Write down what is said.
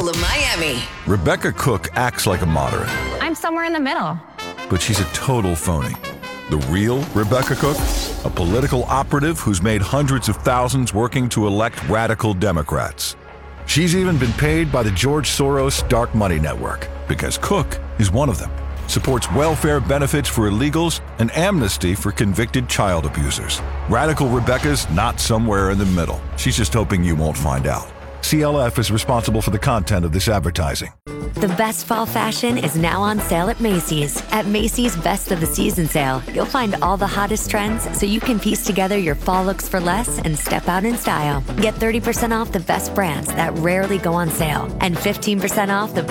Cool of Miami. Rebecca Cook acts like a moderate, I'm somewhere in the middle. but she's a total phony. The real Rebecca Cook? A political operative who's made hundreds of thousands working to elect radical Democrats. She's even been paid by the George Soros Dark Money Network, because Cook is one of them. Supports welfare benefits for illegals and amnesty for convicted child abusers. Radical Rebecca's not somewhere in the middle. She's just hoping you won't find out. CLF is responsible for the content of this advertising. The best fall fashion is now on sale at Macy's. At Macy's Best of the Season sale, you'll find all the hottest trends so you can piece together your fall looks for less and step out in style. Get 30% off the best brands that rarely go on sale and 15% off the